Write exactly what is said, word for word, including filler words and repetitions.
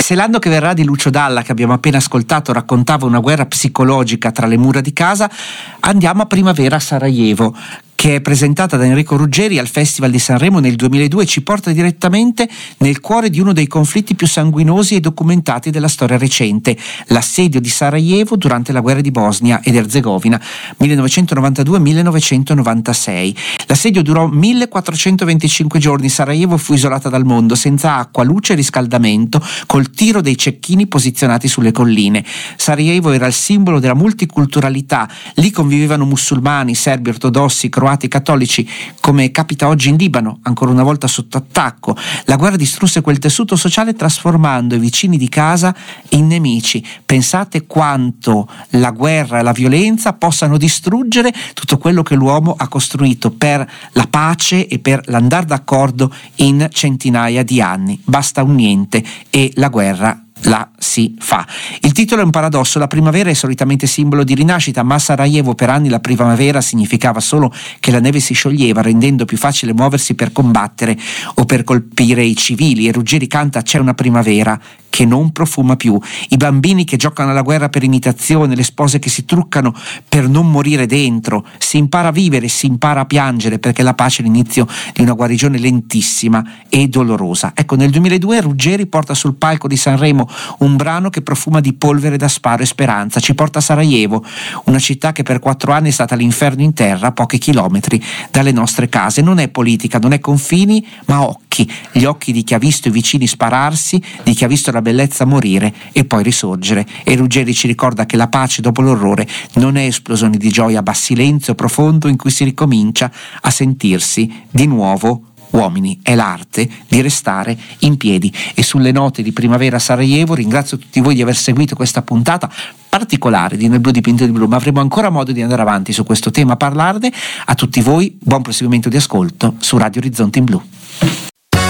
Se l'anno che verrà di Lucio Dalla, che abbiamo appena ascoltato, raccontava una guerra psicologica tra le mura di casa, andiamo a Primavera a Sarajevo, che è presentata da Enrico Ruggeri al Festival di Sanremo nel duemiladue e ci porta direttamente nel cuore di uno dei conflitti più sanguinosi e documentati della storia recente, l'assedio di Sarajevo durante la guerra di Bosnia ed Erzegovina millenovecentonovantadue millenovecentonovantasei. L'assedio durò millequattrocentoventicinque giorni. Sarajevo fu isolata dal mondo, senza acqua, luce e riscaldamento, col tiro dei cecchini posizionati sulle colline. Sarajevo era il simbolo della multiculturalità. Lì convivevano musulmani, serbi, ortodossi, croati, cattolici, come capita oggi in Libano, ancora una volta sotto attacco. La guerra distrusse quel tessuto sociale trasformando i vicini di casa in nemici. Pensate quanto la guerra e la violenza possano distruggere tutto quello che l'uomo ha costruito per la pace e per l'andar d'accordo in centinaia di anni. Basta un niente e la guerra la si fa. Il titolo è un paradosso: la primavera è solitamente simbolo di rinascita, ma a Sarajevo per anni la primavera significava solo che la neve si scioglieva, rendendo più facile muoversi per combattere o per colpire i civili. E Ruggeri canta: c'è una primavera che non profuma più. I bambini che giocano alla guerra per imitazione, le spose che si truccano per non morire dentro. Si impara a vivere, si impara a piangere, perché la pace è l'inizio di una guarigione lentissima e dolorosa. Ecco, nel duemiladue Ruggeri porta sul palco di Sanremo un brano che profuma di polvere da sparo e speranza. Ci porta a Sarajevo, una città che per quattro anni è stata l'inferno in terra, a pochi chilometri dalle nostre case. Non è politica, non è confini, ma occhi, gli occhi di chi ha visto i vicini spararsi, di chi ha visto la bellezza morire e poi risorgere. E Ruggeri ci ricorda che la pace dopo l'orrore non è esplosione di gioia, ma silenzio profondo in cui si ricomincia a sentirsi di nuovo uomini. È l'arte di restare in piedi. E sulle note di Primavera a Sarajevo ringrazio tutti voi di aver seguito questa puntata particolare di Nel blu dipinto di blu, ma avremo ancora modo di andare avanti su questo tema, a parlarne. A tutti voi buon proseguimento di ascolto su Radio Orizzonte in Blu.